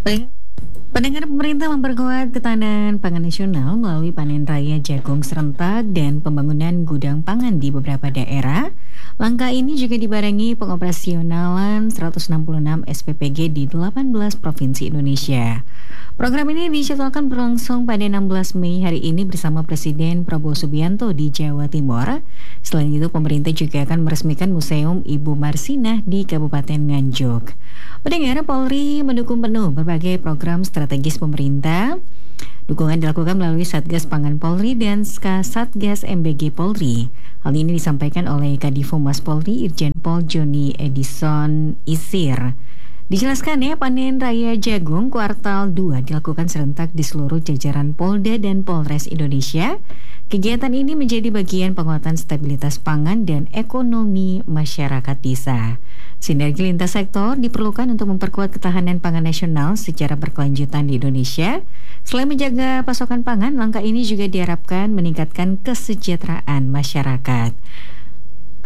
Baik, pendengar, pemerintah memperkuat ketahanan pangan nasional melalui panen raya jagung serentak dan pembangunan gudang pangan di beberapa daerah. Langkah ini juga dibarengi pengoperasionalan 166 SPPG di 18 provinsi Indonesia. Program ini dijadwalkan berlangsung pada 16 Mei hari ini bersama Presiden Prabowo Subianto di Jawa Timur. Selain itu, pemerintah juga akan meresmikan Museum Ibu Marsinah di Kabupaten Nganjuk. Pendengar, Polri mendukung penuh berbagai program strategis pemerintah. Dukungan dilakukan melalui Satgas Pangan Polri dan Satgas MBG Polri. Hal ini disampaikan oleh Kadif Humas Polri Irjen Pol Joni Edison Isir. Dijelaskan ya, panen raya jagung kuartal 2 dilakukan serentak di seluruh jajaran Polda dan Polres Indonesia. Kegiatan ini menjadi bagian penguatan stabilitas pangan dan ekonomi masyarakat desa. Sinergi lintas sektor diperlukan untuk memperkuat ketahanan pangan nasional secara berkelanjutan di Indonesia. Selain menjaga pasokan pangan, langkah ini juga diharapkan meningkatkan kesejahteraan masyarakat.